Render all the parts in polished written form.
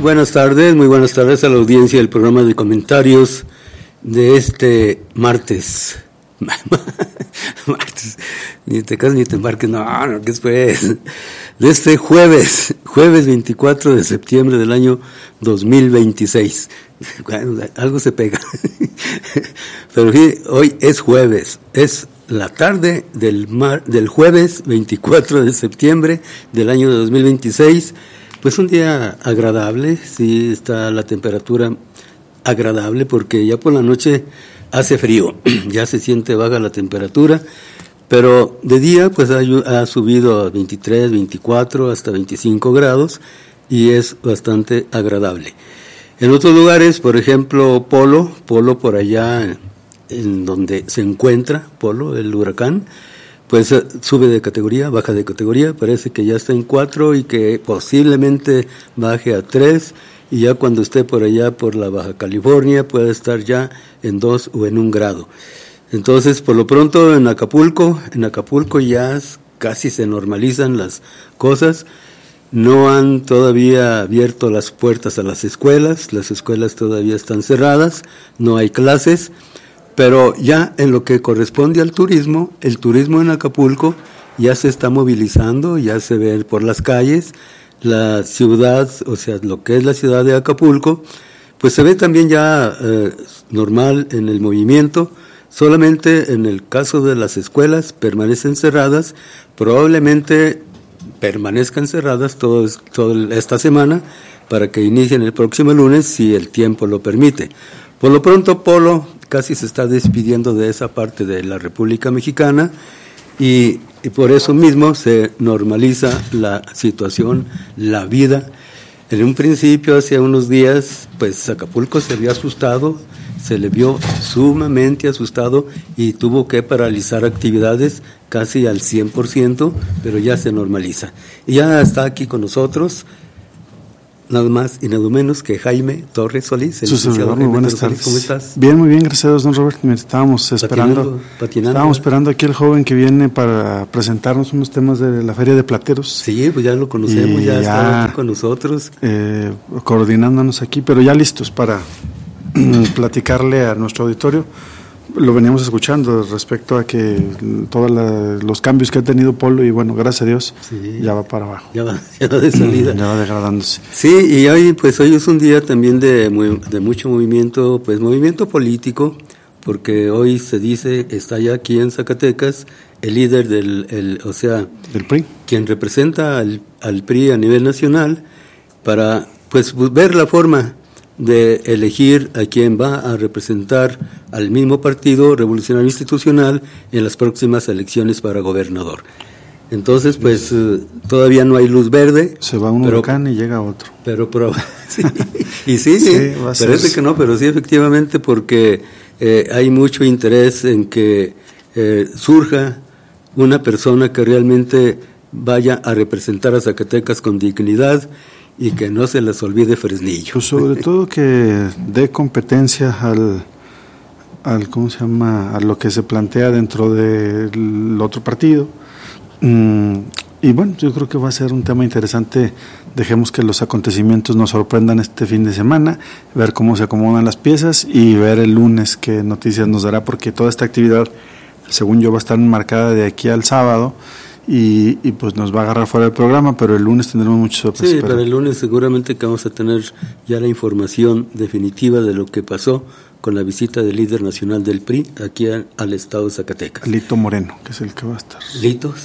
buenas tardes a la audiencia del programa de comentarios de este martes. Martes, ni te casas ni te embarques, no, ¿qué después? De este jueves 24 de septiembre del año 2026. Bueno, algo se pega. Pero sí, hoy es jueves, es la tarde del jueves 24 de septiembre del año 2026. Pues un día agradable, sí, está la temperatura agradable porque ya por la noche hace frío, ya se siente baja la temperatura, pero de día pues ha subido a 23, 24, hasta 25 grados y es bastante agradable. En otros lugares, por ejemplo, Polo por allá en donde se encuentra Polo, el huracán, pues sube de categoría, baja de categoría, parece que ya está en 4 y que posiblemente baje a 3, y ya cuando esté por allá por la Baja California puede estar ya en 2 o en 1 grado. Entonces, por lo pronto en Acapulco ya casi se normalizan las cosas. No han todavía abierto las puertas a las escuelas todavía están cerradas, no hay clases. Pero ya en lo que corresponde al turismo, el turismo en Acapulco ya se está movilizando, ya se ve por las calles, la ciudad, o sea, lo que es la ciudad de Acapulco, pues se ve también ya normal en el movimiento. Solamente en el caso de las escuelas permanecen cerradas, probablemente permanezcan cerradas toda esta semana para que inicien el próximo lunes si el tiempo lo permite. Por lo pronto, Polo casi se está despidiendo de esa parte de la República Mexicana y por eso mismo se normaliza la situación, la vida. En un principio, hace unos días, pues Acapulco se vio asustado, se le vio sumamente asustado y tuvo que paralizar actividades casi al 100%, pero ya se normaliza. Y ya está aquí con nosotros nada más y nada menos que Jaime Torres Solís, el licenciado. Muy buenas tardes. ¿Cómo estás? Bien, muy bien, gracias a Dios, don Robert. Estábamos esperando aquí el joven que viene para presentarnos unos temas de la Feria de Plateros. Sí, pues ya lo conocemos, ya está aquí con nosotros. Coordinándonos aquí, pero ya listos para platicarle a nuestro auditorio. Lo veníamos escuchando respecto a que todos los cambios que ha tenido Polo y bueno, gracias a Dios, sí, ya va para abajo. Ya va de salida. Ya va degradándose. Sí, y hoy es un día también de mucho movimiento, pues movimiento político, porque hoy se dice, está ya aquí en Zacatecas, el líder del PRI, quien representa al PRI a nivel nacional, para pues ver la forma de elegir a quien va a representar al mismo Partido Revolucionario Institucional en las próximas elecciones para gobernador. Entonces, pues todavía no hay luz verde. Se va un huracán y llega otro. Pero sí, y sí, parece que no, pero sí efectivamente porque hay mucho interés en que surja una persona que realmente vaya a representar a Zacatecas con dignidad y que no se les olvide Fresnillo. Pues sobre todo que dé competencia al ¿cómo se llama? A lo que se plantea dentro del otro partido. Y bueno, yo creo que va a ser un tema interesante. Dejemos que los acontecimientos nos sorprendan este fin de semana, ver cómo se acomodan las piezas y ver el lunes qué noticias nos dará, porque toda esta actividad, según yo, va a estar enmarcada de aquí al sábado. Y pues nos va a agarrar fuera del programa, pero el lunes tendremos muchas sorpresas. Sí, pero el lunes seguramente que vamos a tener ya la información definitiva de lo que pasó con la visita del líder nacional del PRI aquí al estado de Zacatecas. Lito Moreno, que es el que va a estar. Lito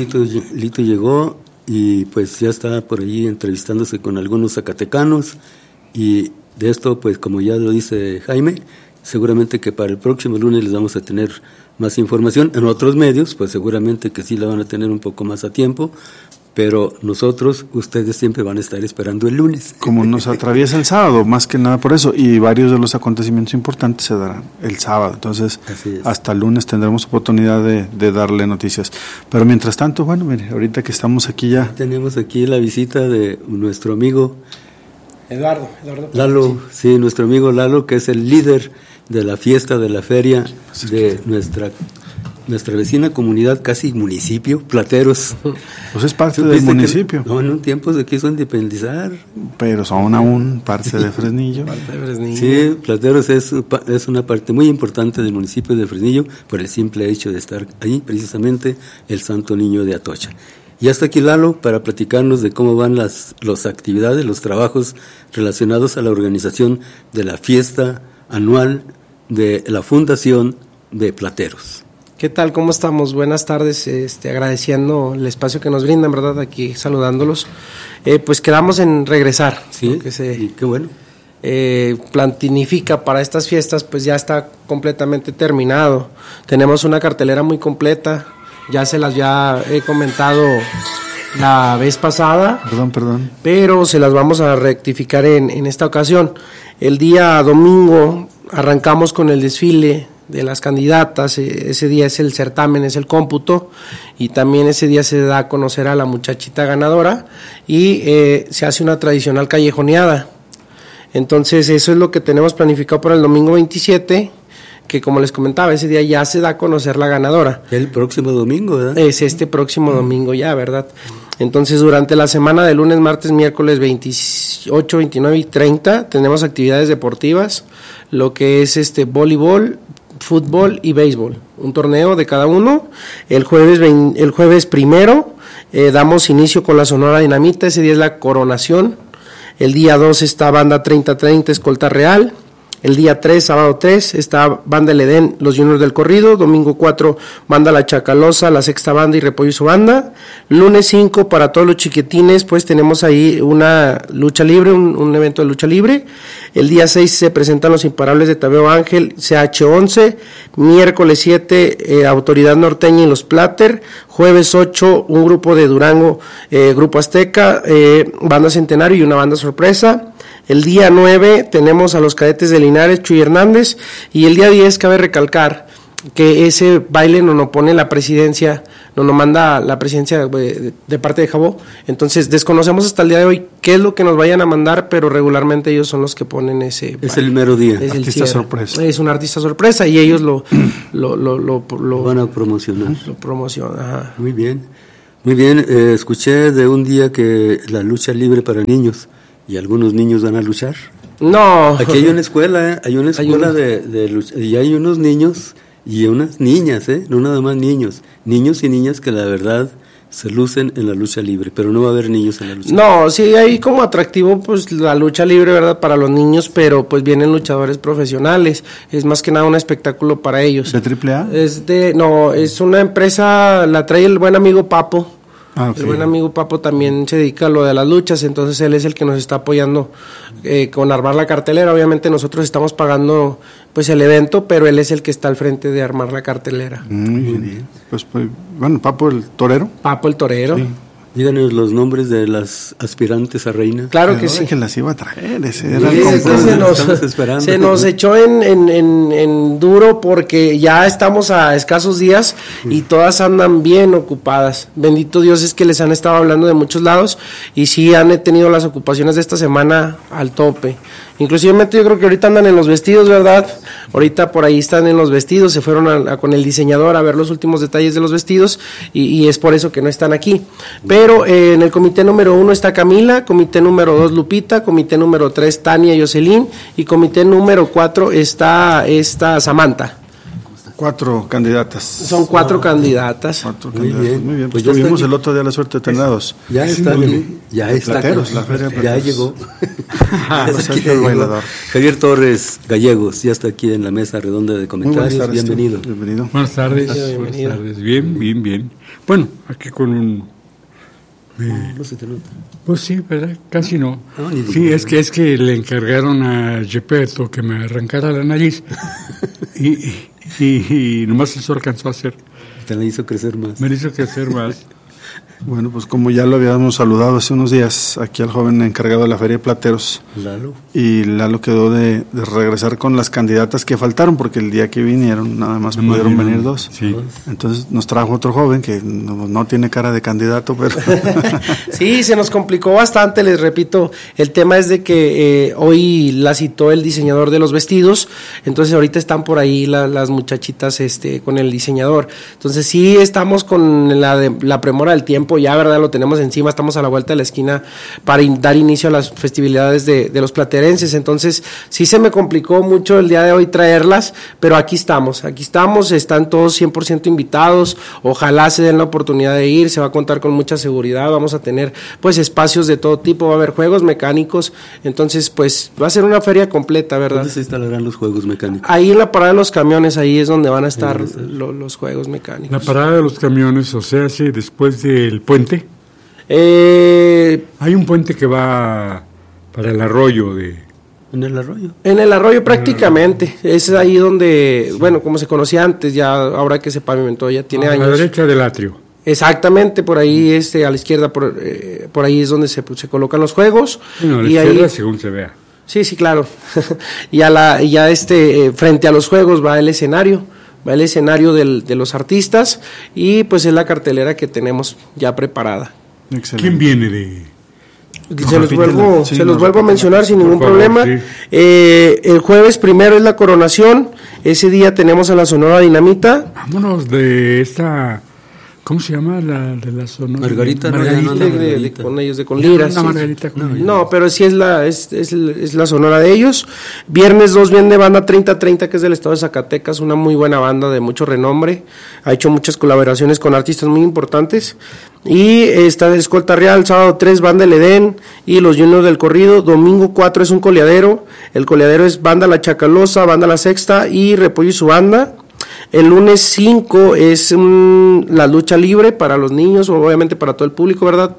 llegó y pues ya está por allí entrevistándose con algunos zacatecanos y de esto, pues como ya lo dice Jaime, seguramente que para el próximo lunes les vamos a tener más información. En otros medios, pues seguramente que sí la van a tener un poco más a tiempo, pero ustedes siempre van a estar esperando el lunes. Como nos atraviesa el sábado, más que nada por eso, y varios de los acontecimientos importantes se darán el sábado, entonces hasta el lunes tendremos oportunidad de darle noticias. Pero mientras tanto, bueno, mire, ahorita que estamos aquí ya... Tenemos aquí la visita de nuestro amigo Eduardo Lalo, sí, nuestro amigo Lalo, que es el líder de la fiesta de la feria de nuestra nuestra vecina comunidad, casi municipio, Plateros. Pues es parte del municipio. No, en un tiempo se quiso independizar. Pero son aún parte de Fresnillo. Sí, Plateros es una parte muy importante del municipio de Fresnillo por el simple hecho de estar ahí, precisamente, el Santo Niño de Atocha. Y hasta aquí Lalo para platicarnos de cómo van las actividades, los trabajos relacionados a la organización de la fiesta anual de la Fundación de Plateros. ¿Qué tal? ¿Cómo estamos? Buenas tardes, agradeciendo el espacio que nos brindan, ¿verdad? Aquí saludándolos. Pues quedamos en regresar. Sí, y qué bueno. Planifica para estas fiestas, pues ya está completamente terminado. Tenemos una cartelera muy completa, ya se las he comentado la vez pasada. Perdón. Pero se las vamos a rectificar en esta ocasión. El día domingo arrancamos con el desfile de las candidatas, ese día es el certamen, es el cómputo, y también ese día se da a conocer a la muchachita ganadora y se hace una tradicional callejoneada. Entonces eso es lo que tenemos planificado para el domingo 27, que como les comentaba, ese día ya se da a conocer la ganadora. El próximo domingo, ¿verdad? Es este próximo domingo ya, ¿verdad? Entonces durante la semana de lunes, martes, miércoles 28, 29 y 30 tenemos actividades deportivas, lo que es voleibol, fútbol y béisbol, un torneo de cada uno. El jueves primero damos inicio con la Sonora Dinamita, ese día es la coronación. El día 2 está banda 30-30, escolta real. El día 3, sábado 3, está banda El Edén, los Juniors del Corrido. Domingo 4, banda La Chacalosa, la Sexta Banda y Repollo y su banda. Lunes 5, para todos los chiquitines, pues tenemos ahí una lucha libre, un evento de lucha libre. El día 6 se presentan los Imparables de Tabeo Ángel, CH11. Miércoles 7, Autoridad Norteña y los Plater. Jueves 8, un grupo de Durango, Grupo Azteca, banda Centenario y una banda sorpresa. El día 9 tenemos a los Cadetes de Linares, Chuy Hernández, y el día 10 cabe recalcar que ese baile nos lo pone la presidencia, nos lo manda la presidencia de parte de Jabó. Entonces desconocemos hasta el día de hoy qué es lo que nos vayan a mandar, pero regularmente ellos son los que ponen ese baile. Es el mero día. Es artista sorpresa. Es un artista sorpresa y ellos lo van a promocionar. Lo promocionan. Ajá. Muy bien. Escuché de un día que la lucha libre para niños. ¿Y algunos niños van a luchar? No. Aquí hay una escuela, de lucha, y hay unos niños y unas niñas, no nada más niños y niñas que la verdad se lucen en la lucha libre, pero no va a haber niños en la lucha libre. No, sí hay como atractivo pues la lucha libre, ¿verdad? Para los niños, pero pues vienen luchadores profesionales, es más que nada un espectáculo para ellos. ¿De AAA? Es una empresa, la trae el buen amigo Papo. Ah, okay. El buen amigo Papo también se dedica a lo de las luchas, entonces él es el que nos está apoyando con armar la cartelera. Obviamente nosotros estamos pagando pues el evento, pero él es el que está al frente de armar la cartelera. Muy bien. Pues bueno, Papo el torero. Papo el torero. Sí. Díganos los nombres de las aspirantes a reina. Claro que sí. Que las iba a traer, se nos echó en duro porque ya estamos a escasos días y todas andan bien ocupadas. Bendito Dios es que les han estado hablando de muchos lados y sí han tenido las ocupaciones de esta semana al tope. Inclusivemente yo creo que ahorita andan en los vestidos, ¿verdad? Ahorita por ahí están en los vestidos, se fueron con el diseñador a ver los últimos detalles de los vestidos y es por eso que no están aquí. Pero en el comité número 1 está Camila, comité número 2 Lupita, comité número 3 Tania y Jocelyn y comité número 4 está Samantha. 4 candidatas. Son 4 candidatas. 4 candidatas. Muy bien. Pues tuvimos el otro día la suerte de tenerlos. Ya está aquí. Ya está. Plateros, la feria de ya llegó. El bailador. Javier Torres Gallegos, ya está aquí en la mesa redonda de comentarios. Bienvenido. Buenas tardes. Buenas tardes. Bien. Bueno, aquí con un... no se te nota. Pues sí, ¿verdad? Casi no. Sí, es que le encargaron a Gepetto que me arrancara la nariz y nomás eso alcanzó a hacer. Te la hizo crecer más. Me hizo crecer más. Bueno, pues como ya lo habíamos saludado hace unos días aquí al joven encargado de la Feria de Plateros, Lalo. Y Lalo quedó de regresar con las candidatas que faltaron, porque el día que vinieron nada más pudieron venir 2. Sí. Entonces nos trajo otro joven que no tiene cara de candidato, pero... Sí, se nos complicó bastante, les repito. El tema es de que hoy la citó el diseñador de los vestidos, entonces ahorita están por ahí las muchachitas con el diseñador. Entonces sí estamos con la premura del tiempo, ya verdad lo tenemos encima, estamos a la vuelta de la esquina para dar inicio a las festividades de los platerenses. Entonces sí se me complicó mucho el día de hoy traerlas, pero aquí estamos, están todos 100% invitados, ojalá se den la oportunidad de ir, se va a contar con mucha seguridad, vamos a tener pues espacios de todo tipo, va a haber juegos mecánicos, entonces pues va a ser una feria completa, ¿verdad? ¿Dónde se instalarán los juegos mecánicos? Ahí en la parada de los camiones, ahí es donde van a estar los juegos mecánicos. La parada de los camiones, o sea, sí, después del puente. Hay un puente que va para el arroyo de... ¿En el arroyo? En el arroyo prácticamente, es ahí donde, bueno, como se conocía antes, ya ahora que se pavimentó, ya tiene años. A la derecha del atrio. Exactamente, por ahí a la izquierda, por ahí es donde se colocan los juegos. Bueno, a la y izquierda ahí, según se vea. Sí, claro. Frente a los juegos va el escenario de los artistas y pues es la cartelera que tenemos ya preparada. Excelente. ¿Quién viene de...? Se los vuelvo a mencionar sin ningún favor, problema. sí. El jueves primero es la coronación. Ese día tenemos a la Sonora Dinamita. Vámonos de esta... ¿Cómo se llama la de la Sonora? Margarita. Con ellos, con liras. No, Sí. Margarita. No, pero sí es la Sonora de ellos. Viernes 2 viene banda 3030, que es del estado de Zacatecas, una muy buena banda de mucho renombre. Ha hecho muchas colaboraciones con artistas muy importantes. Y está de Escolta Real, sábado 3, banda El Edén y los Juniors del Corrido. Domingo 4 es un coleadero. El coleadero es banda La Chacalosa, banda La Sexta y Repollo y su banda. El lunes 5 es la lucha libre para los niños, obviamente para todo el público, ¿verdad?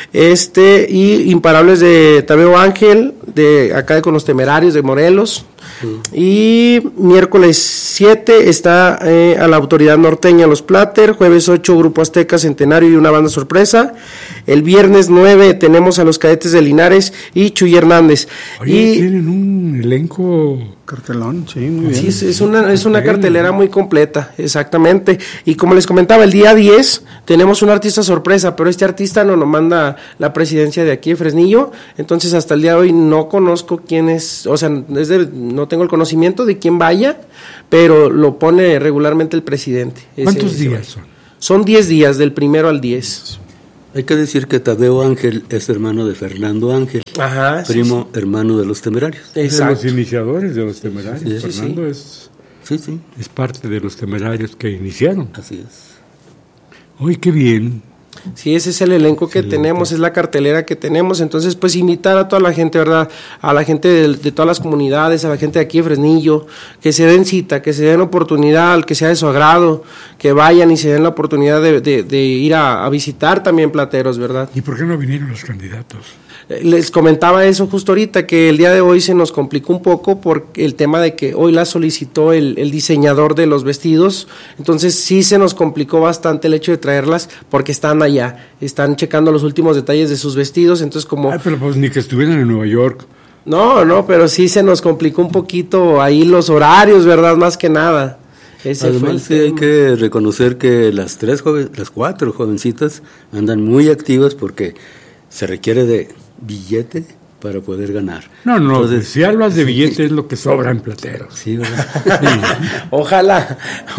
Y Imparables de Tabeo Ángel, de acá con los Temerarios de Morelos. Y miércoles 7 está a la Autoridad Norteña Los Plater, jueves 8 Grupo Azteca Centenario y una banda sorpresa. El viernes 9 tenemos a los Cadetes de Linares y Chuy Hernández. Oye, tienen un elenco... Cartelón, sí, muy bien. Sí, es una cartelera muy completa, exactamente. Y como les comentaba, el día 10 tenemos un artista sorpresa, pero este artista nos lo manda la presidencia de aquí de Fresnillo, entonces hasta el día de hoy no conozco quién es, o sea, no tengo el conocimiento de quién vaya, pero lo pone regularmente el presidente. ¿Cuántos días son? Son 10 días, del 1 al 10. Hay que decir que Tadeo Ángel es hermano de Fernando Ángel, Ajá, primo hermano de los Temerarios. Exacto. De los iniciadores de los Temerarios. Sí, Fernando Sí. es parte de los Temerarios que iniciaron. Así es. ¡Uy, qué bien! Sí, ese es el elenco que tenemos, es la cartelera que tenemos, entonces pues invitar a toda la gente, ¿verdad? A la gente de todas las comunidades, a la gente de aquí de Fresnillo, que se den cita, que se den oportunidad, al que sea de su agrado, que vayan y se den la oportunidad de ir a visitar también Plateros, ¿verdad? ¿Y por qué no vinieron los candidatos? Les comentaba eso justo ahorita, que el día de hoy se nos complicó un poco por el tema de que hoy la solicitó el diseñador de los vestidos, entonces sí se nos complicó bastante el hecho de traerlas porque están allá, están checando los últimos detalles de sus vestidos, entonces como... Ay, pero pues ni que estuvieran en Nueva York. No, pero sí se nos complicó un poquito ahí los horarios, ¿verdad? Más que nada. Además sí hay que reconocer que las 4 jovencitas andan muy activas porque se requiere de billete para poder ganar. No, entonces, si hablas de billete es lo que sobra en Plateros. Sí, ¿verdad? Ojalá.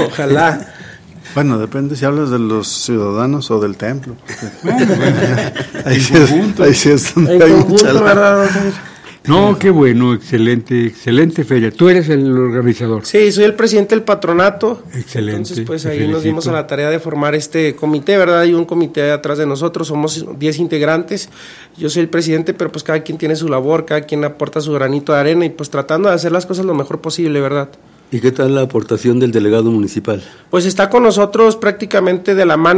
Bueno, depende si hablas de los ciudadanos o del templo. Bueno, ahí sí es donde hay mucha ¿verdad? No, qué bueno, excelente feria. Tú eres el organizador. Sí, soy el presidente del patronato. Excelente. Entonces, pues ahí nos dimos a la tarea de formar este comité, ¿verdad? Hay un comité atrás de nosotros, somos 10 integrantes. Yo soy el presidente, pero pues cada quien tiene su labor, cada quien aporta su granito de arena y pues tratando de hacer las cosas lo mejor posible, ¿verdad? ¿Y qué tal la aportación del delegado municipal? Pues está con nosotros prácticamente de la mano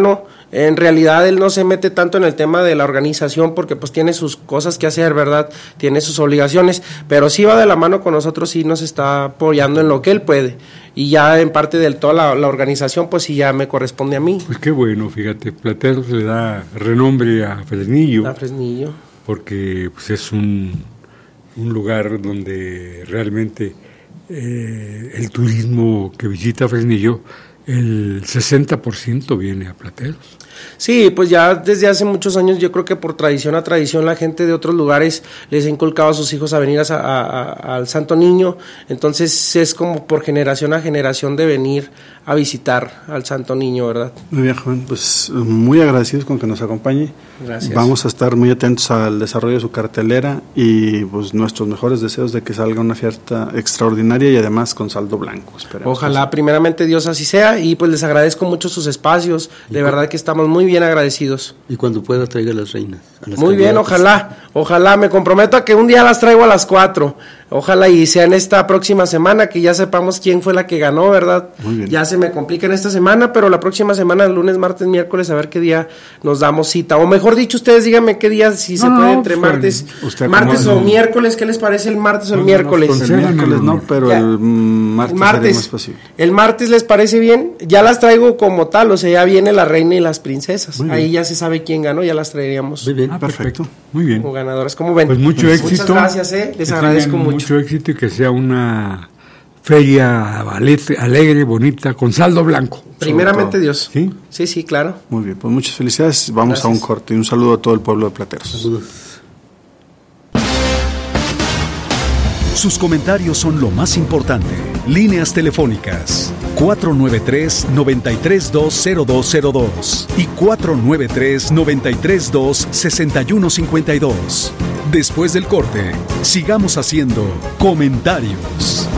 En realidad él no se mete tanto en el tema de la organización porque pues tiene sus cosas que hacer, ¿verdad? Tiene sus obligaciones, pero sí va de la mano con nosotros, sí nos está apoyando en lo que él puede. Y ya en parte de toda la organización, pues sí ya me corresponde a mí. Pues qué bueno, fíjate, Plateros le da renombre a Fresnillo. A Fresnillo. Porque pues, es un lugar donde realmente el turismo que visita Fresnillo, el 60% viene a Plateros. Sí, pues ya desde hace muchos años yo creo que por tradición a tradición la gente de otros lugares les ha inculcado a sus hijos a venir al Santo Niño, entonces es como por generación a generación de venir a visitar al Santo Niño, ¿verdad? Muy bien, joven, pues muy agradecidos con que nos acompañe. Gracias. Vamos a estar muy atentos al desarrollo de su cartelera y pues nuestros mejores deseos de que salga una fiesta extraordinaria y además con saldo blanco. Ojalá, primeramente Dios así sea, y pues les agradezco mucho sus espacios, de verdad que estamos muy bien agradecidos. Y cuando pueda traiga las reinas. Muy bien, ojalá, me comprometo a que un día las traigo a las 4, ojalá y sea en esta próxima semana, que ya sepamos quién fue la que ganó, ¿verdad? Muy bien. Ya se me complica en esta semana, pero la próxima semana, lunes, martes, miércoles, a ver qué día nos damos cita, o mejor dicho, ustedes díganme qué día, si se puede entre martes o miércoles, ¿qué les parece el martes o el miércoles? El miércoles no, pero ya. El martes sería más posible. El martes les parece bien, ya las traigo como tal, o sea, ya viene la reina y las princesas, ahí ya se sabe quién ganó, ya las traeríamos. Muy bien, perfecto. Muy bien. Como ganadoras, ¿cómo ven? Pues mucho éxito. Muchas gracias, les agradezco mucho. Mucho éxito y que sea una feria alegre, bonita, con saldo blanco. Primeramente Dios. ¿Sí? Sí, claro. Muy bien, pues muchas felicidades. Vamos a un corte y un saludo a todo el pueblo de Plateros. Saludos. Sus comentarios son lo más importante. Líneas telefónicas 493-9320202 y 493-932-6152. Después del corte, sigamos haciendo comentarios.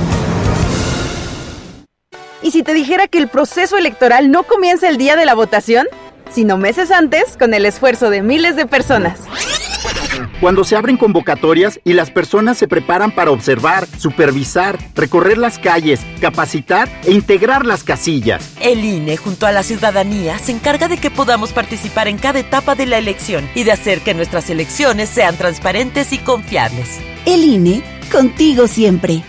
¿Y si te dijera que el proceso electoral no comienza el día de la votación, sino meses antes, con el esfuerzo de miles de personas? Cuando se abren convocatorias y las personas se preparan para observar, supervisar, recorrer las calles, capacitar e integrar las casillas. El INE, junto a la ciudadanía, se encarga de que podamos participar en cada etapa de la elección y de hacer que nuestras elecciones sean transparentes y confiables. El INE, contigo siempre.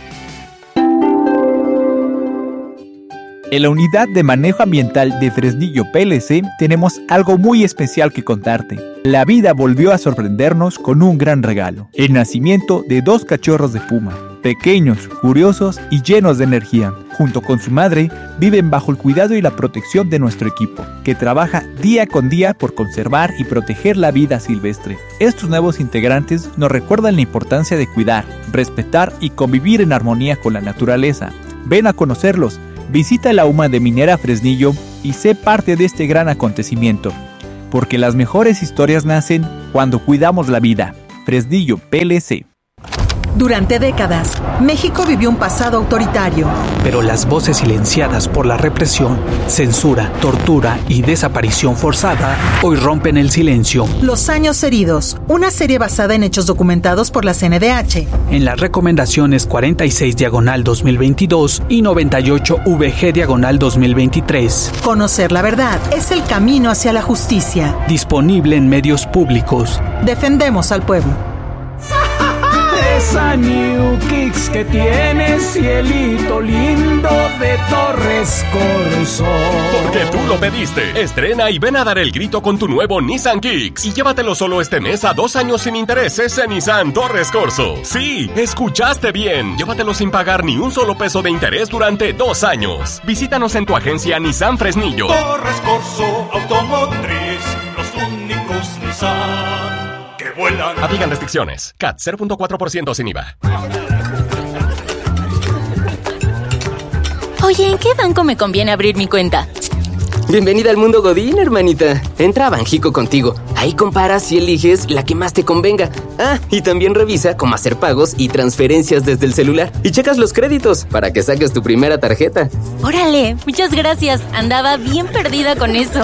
En la Unidad de Manejo Ambiental de Fresnillo PLC tenemos algo muy especial que contarte. La vida volvió a sorprendernos con un gran regalo: el nacimiento de 2 cachorros de puma, pequeños, curiosos y llenos de energía. Junto con su madre, viven bajo el cuidado y la protección de nuestro equipo, que trabaja día con día por conservar y proteger la vida silvestre. Estos nuevos integrantes nos recuerdan la importancia de cuidar, respetar y convivir en armonía con la naturaleza. Ven a conocerlos. Visita la UMA de Minera Fresnillo y sé parte de este gran acontecimiento, porque las mejores historias nacen cuando cuidamos la vida. Fresnillo PLC. Durante décadas, México vivió un pasado autoritario. Pero las voces silenciadas por la represión, censura, tortura y desaparición forzada hoy rompen el silencio. Los años heridos, una serie basada en hechos documentados por la CNDH. En las recomendaciones 46/2022 y 98VG/2023. Conocer la verdad es el camino hacia la justicia. Disponible en medios públicos. Defendemos al pueblo. Esa New Kicks que tiene cielito lindo de Torres Corso. Porque tú lo pediste. Estrena y ven a dar el grito con tu nuevo Nissan Kicks y llévatelo solo este mes a 2 años sin intereses en Nissan Torres Corso. Sí, escuchaste bien. Llévatelo sin pagar ni un solo peso de interés durante 2 años. Visítanos en tu agencia Nissan Fresnillo. Torres Corso Automotriz, los únicos Nissan que vuelan. Aplican restricciones. CAT 0.4% sin IVA. Oye, ¿en qué banco me conviene abrir mi cuenta? Bienvenida al mundo Godín, hermanita. Entra a Banjico Contigo. Ahí comparas y eliges la que más te convenga. Ah, y también revisa cómo hacer pagos y transferencias desde el celular. Y checas los créditos para que saques tu primera tarjeta. Órale, muchas gracias. Andaba bien perdida con eso.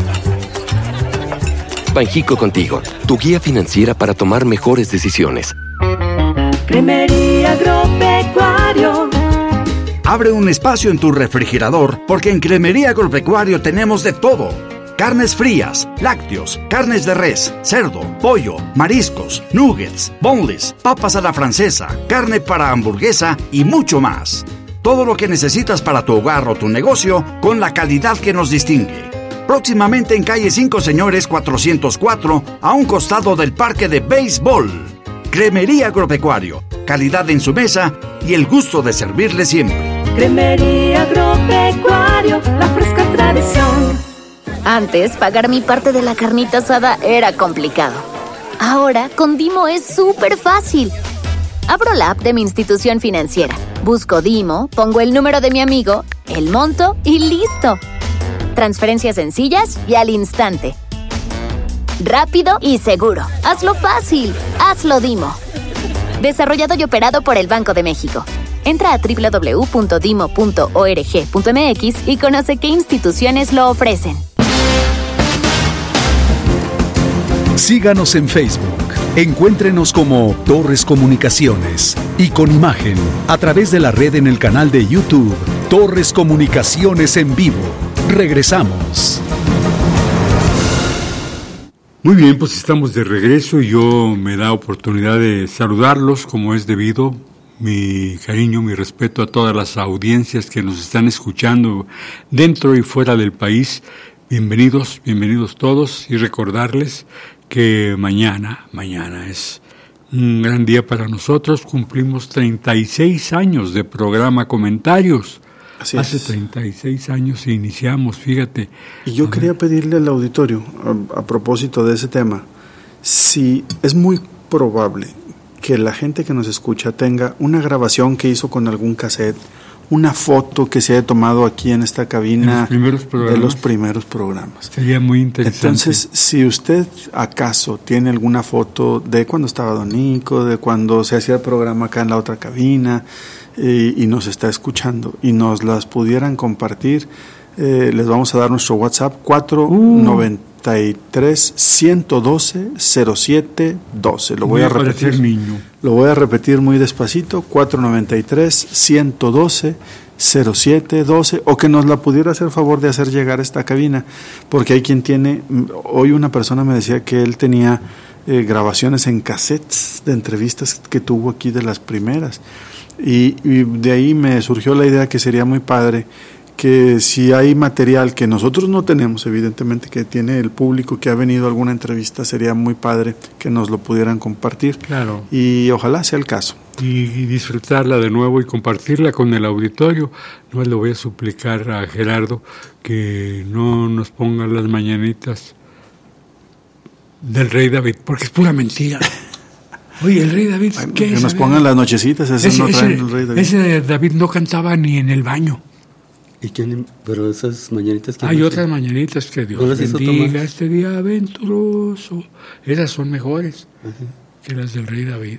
Banjico Contigo, tu guía financiera para tomar mejores decisiones. Cremería Agropecuario. Abre un espacio en tu refrigerador, porque en Cremería Agropecuario tenemos de todo. carnes frías, lácteos, carnes de res, cerdo, pollo, mariscos, nuggets, boneless, papas a la francesa, carne para hamburguesa y mucho más. Todo lo que necesitas para tu hogar o tu negocio con la calidad que nos distingue. Próximamente en calle 5 Señores 404, a un costado del parque de béisbol. Cremería Agropecuario, calidad en su mesa y el gusto de servirle siempre. Cremería Agropecuario, la fresca tradición. Antes, pagar mi parte de la carnita asada era complicado. Ahora, con Dimo es súper fácil. Abro la app de mi institución financiera, busco Dimo, pongo el número de mi amigo, el monto y ¡listo! Transferencias sencillas y al instante. Rápido y seguro. Hazlo fácil. Hazlo Dimo. Desarrollado y operado por el Banco de México. Entra a www.dimo.org.mx y conoce qué instituciones lo ofrecen. Síganos en Facebook. Encuéntrenos como Torres Comunicaciones y con imagen a través de la red en el canal de YouTube Torres Comunicaciones en vivo. Regresamos. Muy bien, pues estamos de regreso y yo me da oportunidad de saludarlos como es debido. Mi cariño, mi respeto a todas las audiencias que nos están escuchando dentro y fuera del país. Bienvenidos todos y recordarles que mañana es un gran día para nosotros. Cumplimos 36 años de programa Comentarios. Así Hace es. 36 años iniciamos, fíjate. Y yo quería pedirle al auditorio, a propósito de ese tema, si es muy probable que la gente que nos escucha tenga una grabación que hizo con algún cassette, una foto que se haya tomado aquí en esta cabina de los primeros programas. Sería muy interesante. Entonces, si usted acaso tiene alguna foto de cuando estaba Don Nico, de cuando se hacía el programa acá en la otra cabina, y nos está escuchando y nos las pudieran compartir, les vamos a dar nuestro WhatsApp 493-112-0712. Lo voy a repetir. Lo voy a repetir muy despacito: 493-112-0712, o que nos la pudiera hacer favor de hacer llegar a esta cabina, porque hay quien tiene. Hoy una persona me decía que él tenía grabaciones en cassettes de entrevistas que tuvo aquí de las primeras. Y de ahí me surgió la idea que sería muy padre que si hay material que nosotros no tenemos, evidentemente, que tiene el público que ha venido a alguna entrevista, sería muy padre que nos lo pudieran compartir. Claro. Y ojalá sea el caso. Y disfrutarla de nuevo y compartirla con el auditorio. No le voy a suplicar a Gerardo que no nos ponga las mañanitas del Rey David, porque es pura mentira. Oye, el Rey David, ¿qué que es? nos pongan las nochecitas, esas no traen el Rey David. Ese David no cantaba ni en el baño. ¿Y quién? Pero esas mañanitas que hay otras mañanitas que Dios bendiga este día aventuroso. Esas son mejores que las del Rey David.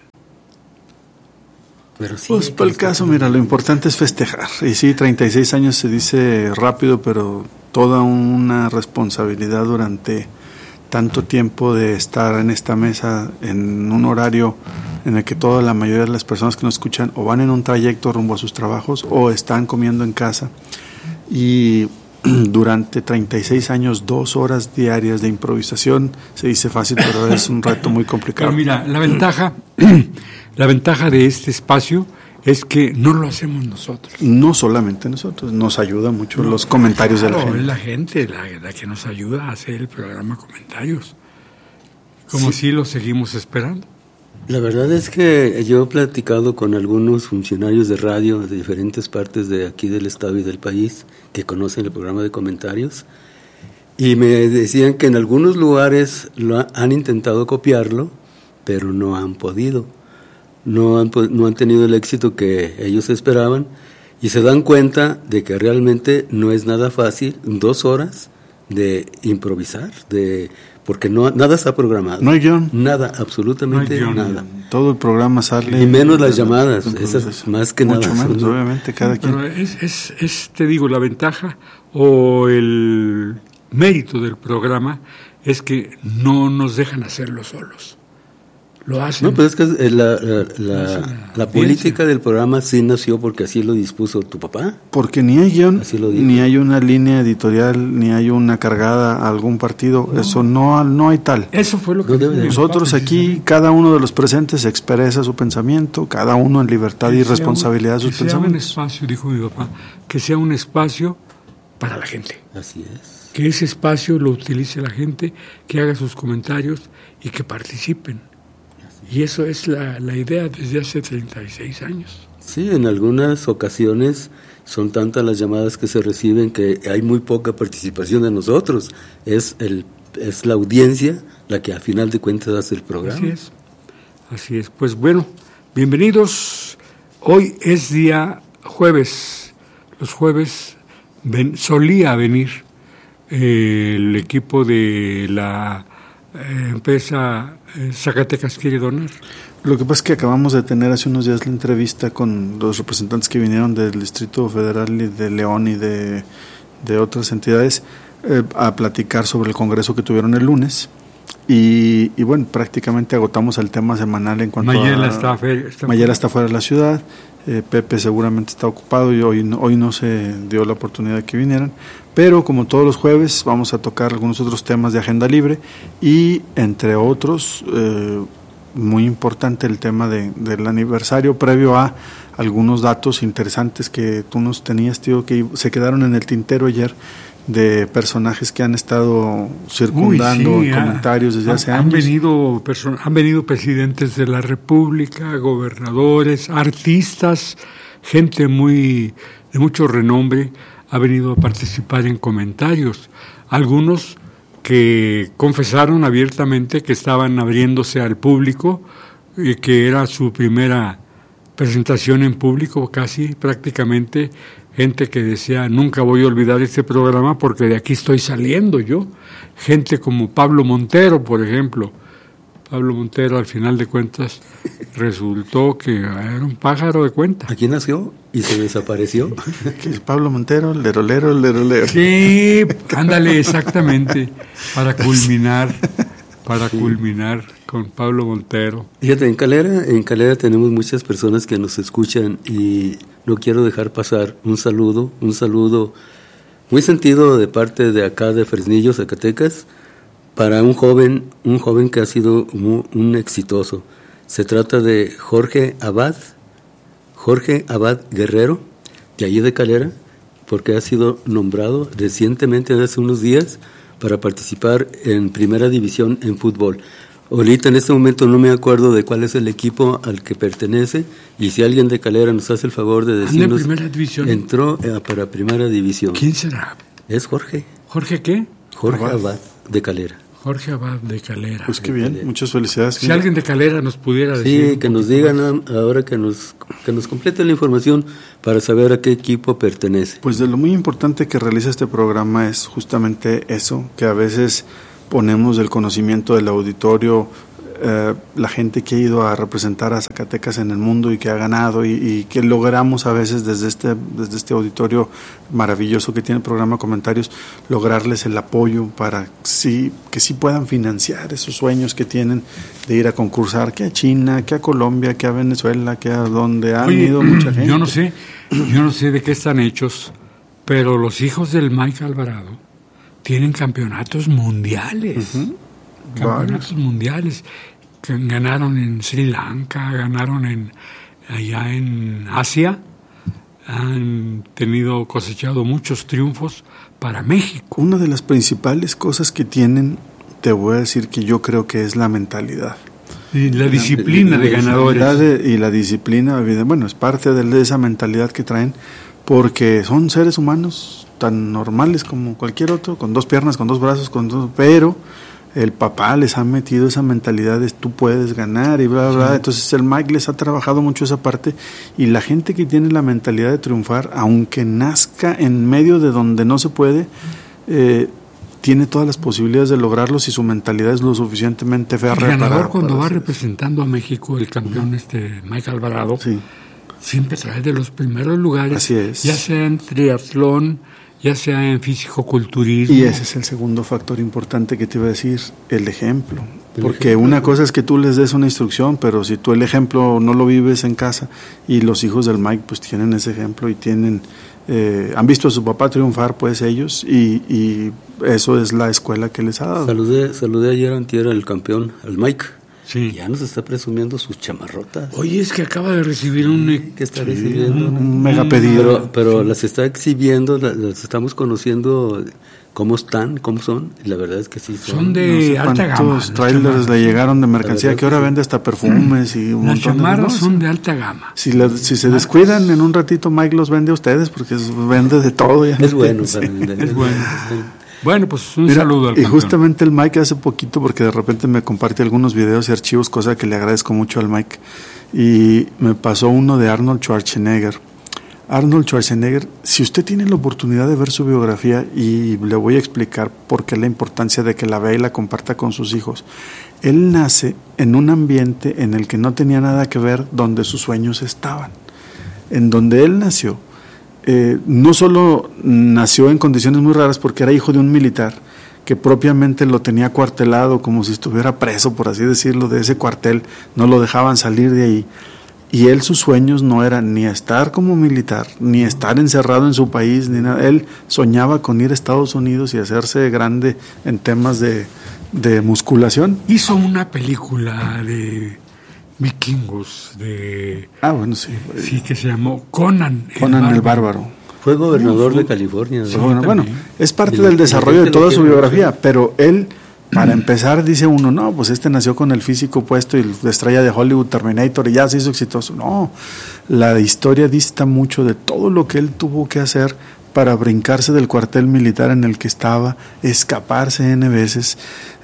Pero sí, pues para el caso, mira, lo importante es festejar. Y sí, 36 años se dice rápido, pero toda una responsabilidad durante tanto tiempo de estar en esta mesa en un horario en el que toda la mayoría de las personas que nos escuchan o van en un trayecto rumbo a sus trabajos o están comiendo en casa. Y durante 36 años, 2 horas diarias de improvisación, se dice fácil, pero es un reto muy complicado. Pero mira, la ventaja de este espacio es que no lo hacemos nosotros. No solamente nosotros, nos ayuda mucho los comentarios de la gente. Es la gente la que nos ayuda a hacer el programa Comentarios. Como si lo seguimos esperando. La verdad es que yo he platicado con algunos funcionarios de radio de diferentes partes de aquí del estado y del país que conocen el programa de Comentarios y me decían que en algunos lugares han intentado copiarlo, pero no han podido. No han tenido el éxito que ellos esperaban y se dan cuenta de que realmente no es nada fácil 2 horas de improvisar, porque nada está programado. No hay guión. Nada, absolutamente no hay guión, nada. Todo el programa sale. Y menos las llamadas, esas más que mucho nada. Menos, obviamente, cada quien. Pero es, te digo, la ventaja o el mérito del programa es que no nos dejan hacerlo solos. lo hacen. No, pero es que la política del programa sí nació porque así lo dispuso tu papá. Porque ni hay guión, ni hay una línea editorial, ni hay una cargada a algún partido. No. Eso no hay tal. Eso fue lo que nosotros aquí, cada uno de los presentes expresa su pensamiento, cada uno en libertad y responsabilidad de sus pensamientos. Que sea un espacio, dijo mi papá, que sea un espacio para la gente. Así es. Que ese espacio lo utilice la gente, que haga sus comentarios y que participen. Y eso es la idea desde hace 36 años. Sí, en algunas ocasiones son tantas las llamadas que se reciben que hay muy poca participación de nosotros. Es la audiencia la que a final de cuentas hace el programa. Así es. Pues bueno, bienvenidos. Hoy es día jueves. Los jueves solía venir el equipo de la empresa Zacatecas Quiere Donar. Lo que pasa es que acabamos de tener hace unos días la entrevista con los representantes que vinieron del Distrito Federal y de León y de otras entidades a platicar sobre el congreso que tuvieron el lunes. Y bueno, prácticamente agotamos el tema semanal en cuanto Mayela Mayela está fuera de la ciudad, Pepe seguramente está ocupado y hoy no se dio la oportunidad de que vinieran, pero como todos los jueves vamos a tocar algunos otros temas de agenda libre y entre otros, muy importante el tema del aniversario previo a algunos datos interesantes que tú nos tenías, tío, que se quedaron en el tintero ayer, de personajes que han estado circundando en comentarios desde hace años. Han venido presidentes de la República, gobernadores, artistas, gente de mucho renombre ha venido a participar en comentarios. Algunos que confesaron abiertamente que estaban abriéndose al público, que era su primera presentación en público casi prácticamente. Gente que decía, nunca voy a olvidar este programa porque de aquí estoy saliendo yo. Gente como Pablo Montero, por ejemplo. Pablo Montero, al final de cuentas, resultó que era un pájaro de cuenta. Aquí nació y se desapareció. Que es Pablo Montero, el lerolero. Sí, ándale, exactamente, para culminar con Pablo Montero. Fíjate, en Calera tenemos muchas personas que nos escuchan y no quiero dejar pasar un saludo muy sentido de parte de acá de Fresnillo, Zacatecas, para un joven que ha sido un exitoso. Se trata de Jorge Abad Guerrero, de allí de Calera, porque ha sido nombrado recientemente, hace unos días, para participar en Primera División en fútbol. Ahorita en este momento no me acuerdo de cuál es el equipo al que pertenece, y si alguien de Calera nos hace el favor de decirnos, en Primera División. Entró para Primera División. ¿Quién será? Es Jorge. ¿Jorge qué? Jorge Abad de Calera. Jorge Abad de Calera. Pues qué bien, muchas felicidades. Si alguien de Calera nos pudiera decir. Sí, que nos digan ahora, que nos complete la información para saber a qué equipo pertenece. Pues de lo muy importante que realiza este programa es justamente eso, que a veces ponemos del conocimiento del auditorio, la gente que ha ido a representar a Zacatecas en el mundo y que ha ganado y que logramos a veces desde este auditorio maravilloso que tiene el programa Comentarios, lograrles el apoyo para que sí puedan financiar esos sueños que tienen de ir a concursar, que a China, que a Colombia, que a Venezuela, que a donde han ido mucha gente. Yo no sé de qué están hechos, pero los hijos del Mike Alvarado tienen campeonatos mundiales. Uh-huh. Campeonatos mundiales. Que ganaron en Sri Lanka, ganaron allá en Asia, han cosechado muchos triunfos para México. Una de las principales cosas que tienen, te voy a decir que yo creo que es la mentalidad. Y la disciplina de ganadores. Y la disciplina, bueno, es parte de esa mentalidad que traen, porque son seres humanos tan normales como cualquier otro, con dos piernas, con dos brazos, pero el papá les ha metido esa mentalidad de tú puedes ganar y bla, bla, bla. Entonces el Mike les ha trabajado mucho esa parte, y la gente que tiene la mentalidad de triunfar, aunque nazca en medio de donde no se puede, tiene todas las posibilidades de lograrlo si su mentalidad es lo suficientemente férrea. El ganador cuando va representando a México, el campeón Mike Alvarado, siempre trae de los primeros lugares. Así es. Ya sea en triatlón, ya sea en fisicoculturismo. Y ese es el segundo factor importante que te iba a decir, el ejemplo. Porque una cosa es que tú les des una instrucción, pero si tú el ejemplo no lo vives en casa, y los hijos del Mike pues tienen ese ejemplo y tienen han visto a su papá triunfar pues ellos, y eso es la escuela que les ha dado. Saludé ayer antier al campeón, al Mike. Sí. Ya nos está presumiendo sus chamarrotas. Oye, es que acaba de recibir un mega pedido. Pero las está exhibiendo, las estamos conociendo cómo están, cómo son. Y la verdad es que sí son de alta gama. ¿Cuántos trailers le llegaron de mercancía que ahora vende hasta perfumes y un las montón chamarras de son de alta gama. Si se descuidan, en un ratito Mike los vende a ustedes, porque vende de todo. Ya es bueno para vender. Es bueno. Bueno, pues un saludo al Y campeón. justamente el Mike hace poquito, porque de repente me comparte algunos videos y archivos, cosa que le agradezco mucho al Mike, y me pasó uno de Arnold Schwarzenegger. Arnold Schwarzenegger, si usted tiene la oportunidad de ver su biografía, y le voy a explicar por qué la importancia de que la vea y la comparta con sus hijos. Él nace en un ambiente en el que no tenía nada que ver donde sus sueños estaban. En donde él nació, no solo nació en condiciones muy raras, porque era hijo de un militar que propiamente lo tenía cuartelado, como si estuviera preso, por así decirlo, de ese cuartel, no lo dejaban salir de ahí. Y él, sus sueños no eran ni estar como militar, ni estar encerrado en su país, ni nada. Él soñaba con ir a Estados Unidos y hacerse grande en temas de musculación. Hizo una película de vikingos bueno, sí. Sí, que se llamó Conan el Bárbaro. Fue gobernador de California. Sí, bueno, es parte del desarrollo de toda su biografía, pero él, para empezar, dice uno, no, pues nació con el físico puesto y la estrella de Hollywood, Terminator, y ya se hizo exitoso. No, la historia dista mucho de todo lo que él tuvo que hacer para brincarse del cuartel militar en el que estaba, escaparse N veces,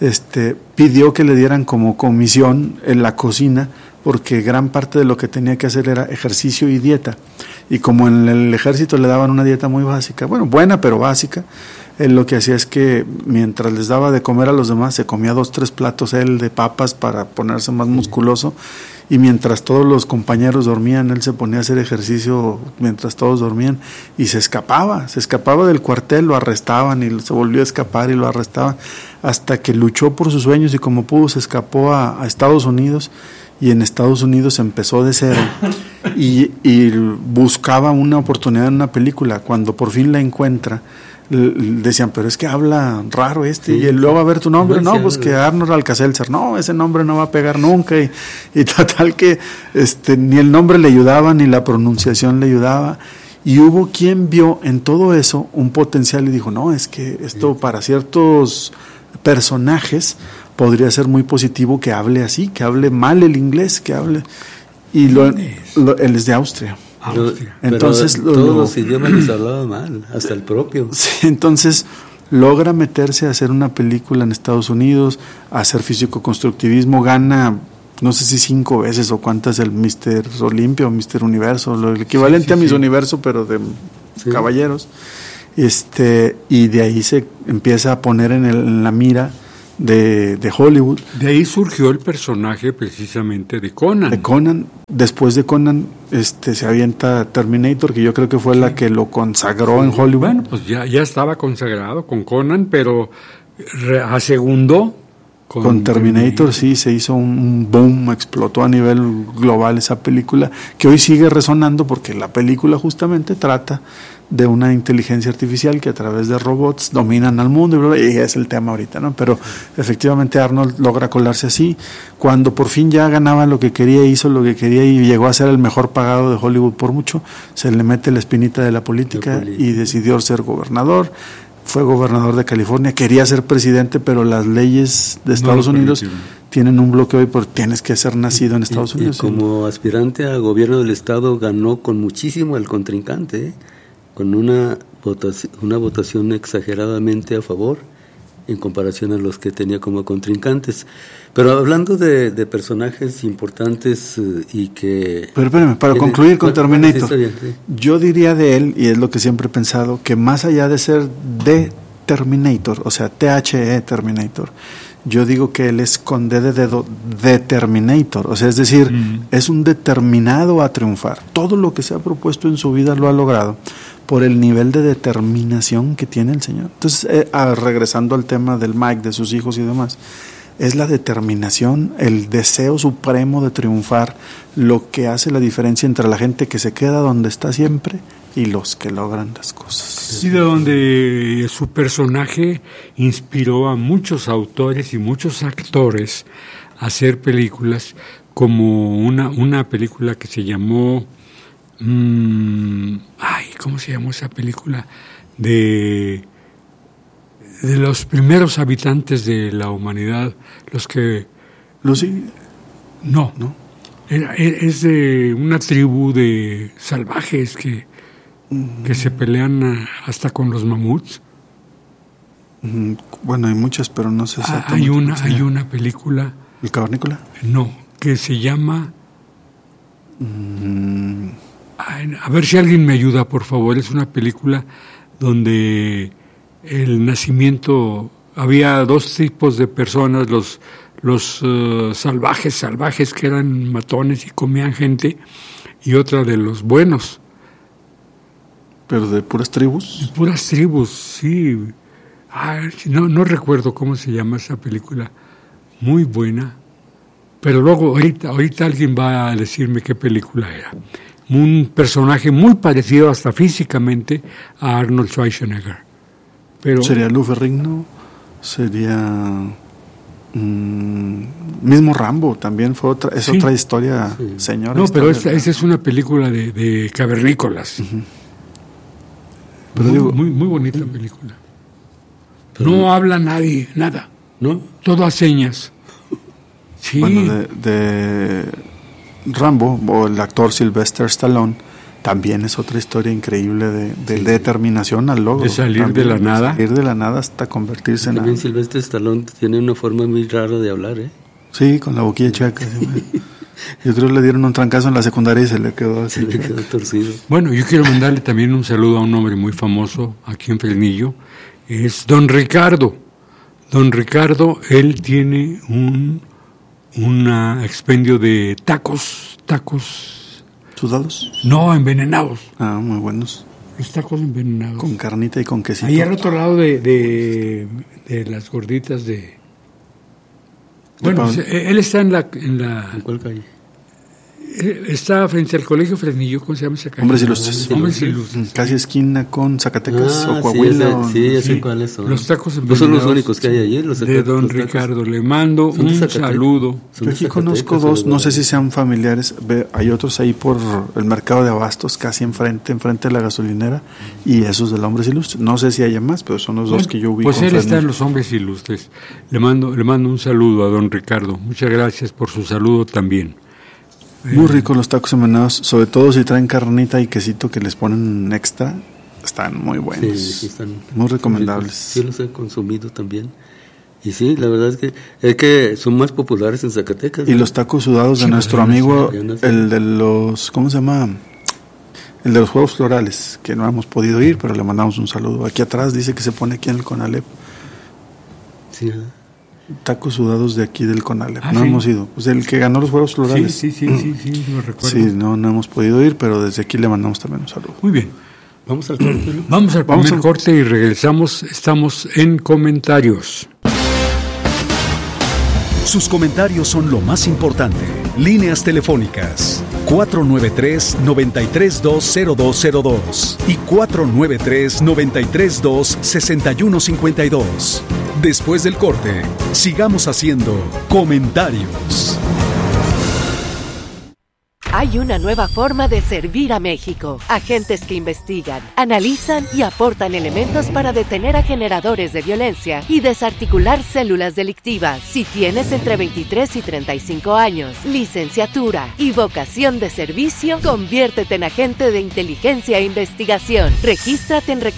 pidió que le dieran como comisión en la cocina, porque gran parte de lo que tenía que hacer era ejercicio y dieta, y como en el ejército le daban una dieta muy básica, bueno, buena pero básica, él lo que hacía es que mientras les daba de comer a los demás, se comía 2-3 platos él de papas para ponerse más musculoso, y mientras todos los compañeros dormían, él se ponía a hacer ejercicio mientras todos dormían, y se escapaba del cuartel, lo arrestaban y se volvió a escapar y lo arrestaban, hasta que luchó por sus sueños y como pudo se escapó a Estados Unidos, y en Estados Unidos empezó de cero y buscaba una oportunidad en una película. Cuando por fin la encuentra, decían, pero es que habla raro sí. Y luego, a ver tu nombre, no, pues que Arnold Alka-Seltzer, no, ese nombre no va a pegar nunca, y total que ni el nombre le ayudaba, ni la pronunciación le ayudaba, y hubo quien vio en todo eso un potencial y dijo, no, es que esto para ciertos personajes podría ser muy positivo que hable así, que hable mal el inglés, que hable, y él es de Austria. Entonces todos los idiomas les hablaba mal, hasta el propio. Sí, entonces logra meterse a hacer una película en Estados Unidos, a hacer físico-constructivismo, gana no sé si 5 veces o cuántas el Mr. Olympia o Mr. Universo, el equivalente a Miss Universo pero de caballeros, y de ahí se empieza a poner en la mira de Hollywood. De ahí surgió el personaje precisamente de Conan. Después de Conan se avienta Terminator, que yo creo que fue la que lo consagró en Hollywood. Bueno, pues ya estaba consagrado con Conan, pero asegundó con Terminator. Sí, se hizo un boom, explotó a nivel global esa película, que hoy sigue resonando porque la película justamente trata de una inteligencia artificial que a través de robots dominan al mundo, y es el tema ahorita, ¿no? Pero efectivamente Arnold logra colarse así. Cuando por fin ya ganaba lo que quería, hizo lo que quería y llegó a ser el mejor pagado de Hollywood por mucho, se le mete la espinita de la política y decidió ser gobernador. Fue gobernador de California, quería ser presidente, pero las leyes de Estados Unidos tienen un bloqueo y tienes que ser nacido en Estados Unidos. Y como aspirante a gobierno del estado ganó con muchísimo al contrincante, con una votación exageradamente a favor en comparación a los que tenía como contrincantes. Pero hablando de personajes importantes y que... Pero espérame, para concluir con Terminator, yo diría de él, y es lo que siempre he pensado, que más allá de ser de Terminator, o sea, THE Terminator, yo digo que él es con D de dedo Determinator, o sea, es decir, es un determinado a triunfar. Todo lo que se ha propuesto en su vida lo ha logrado por el nivel de determinación que tiene el señor. Entonces, regresando al tema del Mike, de sus hijos y demás, es la determinación, el deseo supremo de triunfar, lo que hace la diferencia entre la gente que se queda donde está siempre y los que logran las cosas. Y de donde su personaje inspiró a muchos autores y muchos actores a hacer películas, como una película que se llamó... ¿cómo se llamó esa película? De los primeros habitantes de la humanidad, los que... ¿Lucy? No. Es de una tribu de salvajes que se pelean hasta con los mamuts. Bueno, hay muchas, pero no sé exactamente. Hay una película... ¿El Cavernícola? No, que se llama... A ver si alguien me ayuda, por favor. Es una película donde el nacimiento... Había dos tipos de personas, los salvajes que eran matones y comían gente, y otra de los buenos. ¿Pero de puras tribus? De puras tribus, sí. No recuerdo cómo se llama esa película. Muy buena. Pero luego, ahorita alguien va a decirme qué película era. Un personaje muy parecido hasta físicamente a Arnold Schwarzenegger. Pero ¿sería Lou Ferrigno? Sería... mismo Rambo también fue otra historia, señora. No, pero esta es una película de cavernícolas. Pero muy bonita película. Pero no habla nadie, nada. ¿No? Todo a señas. Sí. Bueno, de Rambo, o el actor Sylvester Stallone, también es otra historia increíble de determinación al logro. De salir de la nada. Salir de la nada hasta convertirse en... También Sylvester Stallone tiene una forma muy rara de hablar, ¿eh? Sí, con la boquilla chaca. Yo creo que le dieron un trancazo en la secundaria y se le quedó así. Se le quedó torcido. Bueno, yo quiero mandarle también un saludo a un hombre muy famoso aquí en Fresnillo. Es Don Ricardo. Don Ricardo, él tiene un expendio de tacos. ¿Sudados? No, envenenados. Muy buenos. Los tacos envenenados. Con carnita y con quesito. Ahí al otro lado de las gorditas de... Bueno, él está en ¿En cuál calle? Está frente al Colegio Fresnillo, ¿cómo se llama esa calle? Hombres Ilustres. Casi esquina con Zacatecas o Coahuila. Sí, sé cuáles son. Los tacos envenenados. No son los únicos que hay allí. De Don Ricardo. Le mando un saludo. Yo aquí conozco dos, no sé si sean familiares. Hay otros ahí por el mercado de abastos, casi enfrente de la gasolinera, y esos de Hombres Ilustres. No sé si haya más, pero son los dos que yo ubico. Pues él está en los Hombres Ilustres. Le mando un saludo a Don Ricardo. Muchas gracias por su saludo también. Muy ricos los tacos envenenados, sobre todo si traen carnita y quesito que les ponen extra, están muy buenos. Sí, están muy recomendables. Sí, los he consumido también. Y sí, la verdad es que son más populares en Zacatecas. Y los tacos sudados de nuestro amigo, el de los, ¿cómo se llama? El de los Juegos Florales, que no hemos podido ir, pero le mandamos un saludo. Aquí atrás dice que se pone aquí en el Conalep. Sí, tacos sudados de aquí del Conalep. No hemos ido. Pues el que ganó los Juegos Florales. Sí, lo recuerdo. Sí, no hemos podido ir, pero desde aquí le mandamos también un saludo. Muy bien. Vamos al corte, ¿no? Vamos al primer corte y regresamos. Estamos en comentarios. Sus comentarios son lo más importante. Líneas telefónicas 493-9320202 y 493-932-6152. Después del corte, sigamos haciendo comentarios. Hay una nueva forma de servir a México. Agentes que investigan, analizan y aportan elementos para detener a generadores de violencia y desarticular células delictivas. Si tienes entre 23 y 35 años, licenciatura y vocación de servicio, conviértete en agente de inteligencia e investigación. Regístrate en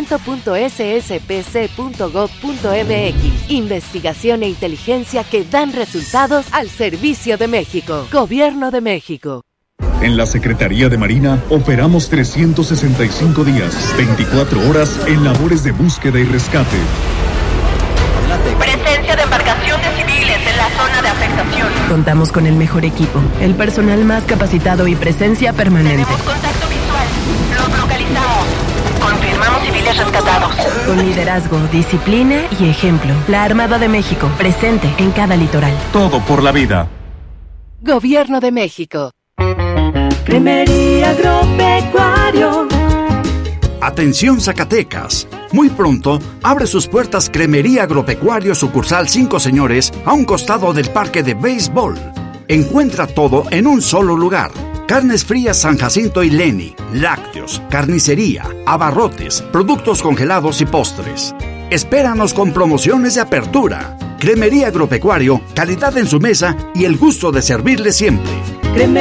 reclutamiento.sspc.gov.mx. Investigación e inteligencia que dan resultados al servicio de México. Gobierno de México. En la Secretaría de Marina operamos 365 días, 24 horas en labores de búsqueda y rescate. Presencia de embarcaciones civiles en la zona de afectación. Contamos con el mejor equipo, el personal más capacitado y presencia permanente. Tenemos contacto visual. Los localizamos. Confirmamos civiles civiles rescatados. Con liderazgo, disciplina y ejemplo. La Armada de México, presente en cada litoral. Todo por la vida. Gobierno de México. Cremería Agropecuario. Atención Zacatecas. Muy pronto abre sus puertas Cremería Agropecuario sucursal 5 Señores a un costado del parque de béisbol. Encuentra todo en un solo lugar. Carnes frías San Jacinto y Leni, lácteos, carnicería, abarrotes, productos congelados y postres. Espéranos con promociones de apertura. Cremería Agropecuario, calidad en su mesa y el gusto de servirle siempre. Cremería